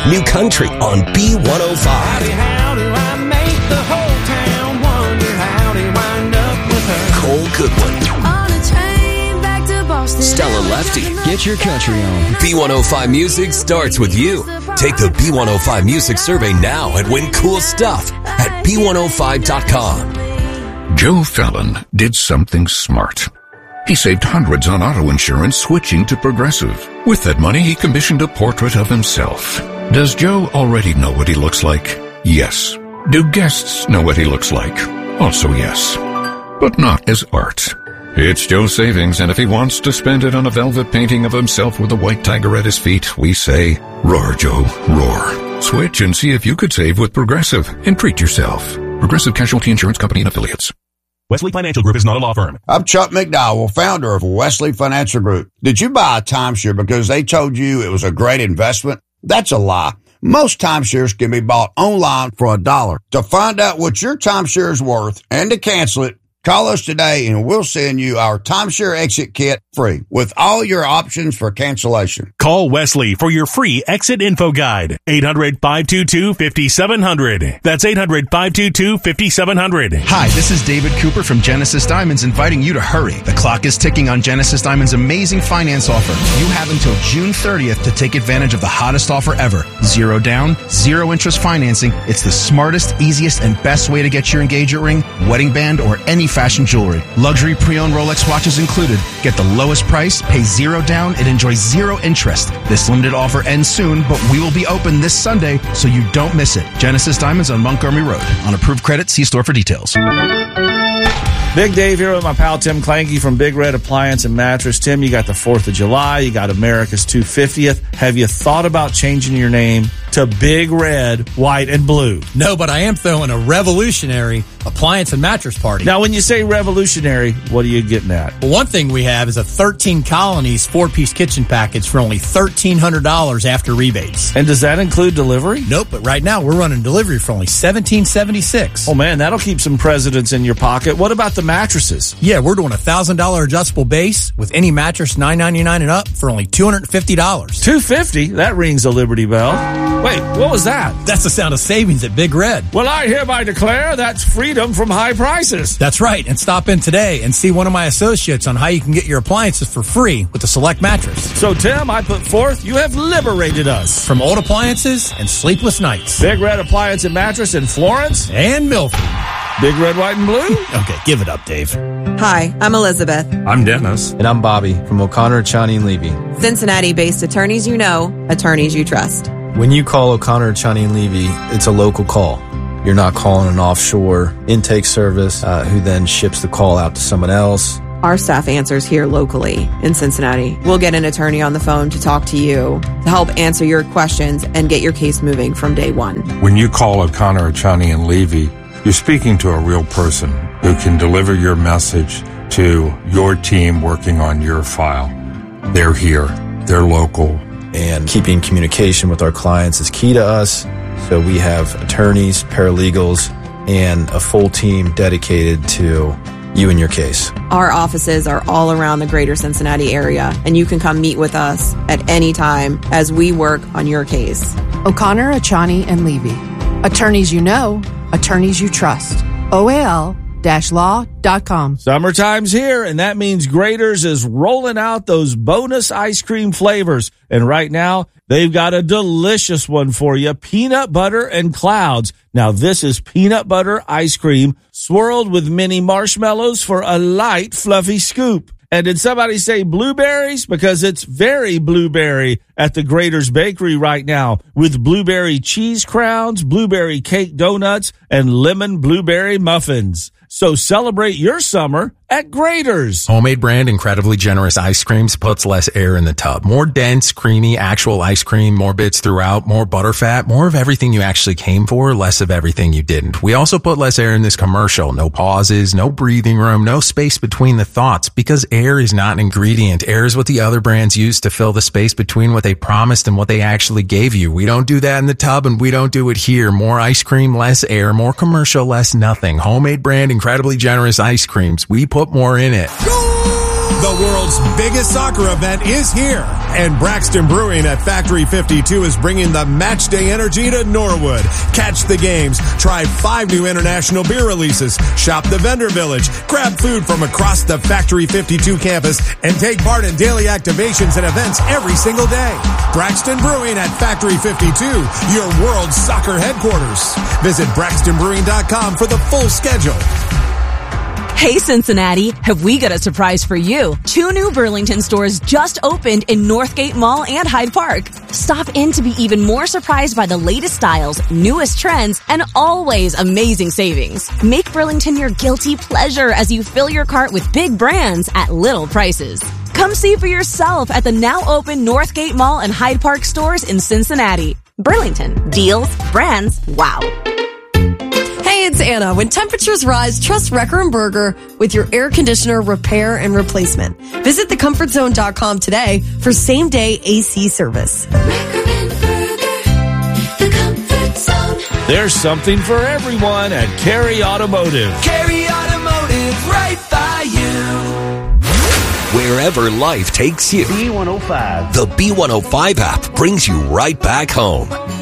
New Country on B105. How do I make the whole town wonder how they wind up with her? Cole Goodwin. On a train back to Boston. Stella Lefty. Get your country on. B105 Music starts with you. Take the B105 Music survey now and win cool stuff at B105.com. Joe Fallon did something smart. He saved hundreds on auto insurance switching to Progressive. With that money, he commissioned a portrait of himself. Does Joe already know what he looks like? Yes. Do guests know what he looks like? Also yes. But not as art. It's Joe's savings, and if he wants to spend it on a velvet painting of himself with a white tiger at his feet, we say, roar, Joe, roar. Switch and see if you could save with Progressive and treat yourself. Progressive Casualty Insurance Company and Affiliates. Wesley Financial Group is not a law firm. I'm Chuck McDowell, founder of Wesley Financial Group. Did you buy a timeshare because they told you it was a great investment? That's a lie. Most timeshares can be bought online for $1. To find out what your timeshare is worth and to cancel it, call us today and we'll send you our timeshare exit kit free with all your options for cancellation. Call Wesley for your free exit info guide. 800-522-5700. That's 800-522-5700. Hi, this is David Cooper from Genesis Diamonds inviting you to hurry. The clock is ticking on Genesis Diamonds' amazing finance offer. You have until June 30th to take advantage of the hottest offer ever. 0 down, 0 interest financing. It's the smartest, easiest, and best way to get your engagement ring, wedding band, or any fashion jewelry. Luxury pre-owned Rolex watches included. Get the lowest price, pay 0 down, and enjoy 0 interest. This limited offer ends soon, but we will be open this Sunday, so you don't miss it. Genesis Diamonds on Montgomery Road. On approved credit, see store for details. Big Dave here with my pal Tim Clanky from Big Red Appliance and Mattress. Tim, you got the 4th of July. You got America's 250th. Have you thought about changing your name to Big Red, White, and Blue? No, but I am throwing a revolutionary appliance and mattress party. Now, when you say revolutionary, what are you getting at? Well, one thing we have is a 13 Colonies 4-piece kitchen package for only $1,300 after rebates. And does that include delivery? Nope, but right now we're running delivery for only $1,776. Oh, man, that'll keep some presidents in your pocket. What about the mattresses? Yeah, we're doing a $1,000 adjustable base with any mattress $999 and up for only $250. $250? That rings a Liberty Bell. Wait, what was that? That's the sound of savings at Big Red. Well, I hereby declare that's freedom from high prices. That's right, and stop in today and see one of my associates on how you can get your appliances for free with a Select mattress. So, Tim, I put forth, you have liberated us. From old appliances and sleepless nights. Big Red Appliance and Mattress in Florence and Milford. Big Red, White, and Blue? Okay, give it up, Dave. Hi, I'm Elizabeth. I'm Dennis. And I'm Bobby from O'Connor, Chani, and Levy. Cincinnati-based attorneys you know, attorneys you trust. When you call O'Connor, Chani, and Levy, it's a local call. You're not calling an offshore intake service who then ships the call out to someone else. Our staff answers here locally in Cincinnati. We'll get an attorney on the phone to talk to you, to help answer your questions and get your case moving from day one. When you call O'Connor, Chani, and Levy, you're speaking to a real person who can deliver your message to your team working on your file. They're here. They're local. And keeping communication with our clients is key to us. So we have attorneys, paralegals, and a full team dedicated to you and your case. Our offices are all around the greater Cincinnati area, and you can come meet with us at any time as we work on your case. O'Connor, Achani, and Levy. Attorneys you know, attorneys you trust. OAL-law.com. Summertime's here, and that means Graeter's is rolling out those bonus ice cream flavors. And right now, they've got a delicious one for you, peanut butter and clouds. Now, this is peanut butter ice cream swirled with mini marshmallows for a light, fluffy scoop. And did somebody say blueberries? Because it's very blueberry at the Graeter's Bakery right now with blueberry cheese crowns, blueberry cake donuts, and lemon blueberry muffins. So celebrate your summer at Graeter's. Homemade brand, incredibly generous ice creams puts less air in the tub. More dense, creamy, actual ice cream, more bits throughout, more butterfat, more of everything you actually came for, less of everything you didn't. We also put less air in this commercial. No pauses, no breathing room, no space between the thoughts, because air is not an ingredient. Air is what the other brands use to fill the space between what they promised and what they actually gave you. We don't do that in the tub, and we don't do it here. More ice cream, less air, more commercial, less nothing. Homemade brand, incredibly generous ice creams. We put more in it. Go The world's biggest soccer event is here, and Braxton Brewing at Factory 52 is bringing the match day energy to Norwood. Catch the games, try 5 new international beer releases, shop the vendor village, grab food from across the Factory 52 campus, and take part in daily activations and events every single day. Braxton Brewing at Factory 52, your world soccer headquarters. Visit BraxtonBrewing.com for the full schedule. Hey Cincinnati, have we got a surprise for you? 2 new Burlington stores just opened in Northgate Mall and Hyde Park. Stop in to be even more surprised by the latest styles, newest trends, and always amazing savings. Make Burlington your guilty pleasure as you fill your cart with big brands at little prices. Come see for yourself at the now open Northgate Mall and Hyde Park stores in Cincinnati. Burlington, deals, brands, wow. Hey, it's Anna. When temperatures rise, trust Wrecker & Berger with your air conditioner repair and replacement. Visit thecomfortzone.com today for same-day AC service. There's something for everyone at Carey Automotive. Carey Automotive, right by you. Wherever life takes you. B105. The B105 app brings you right back home.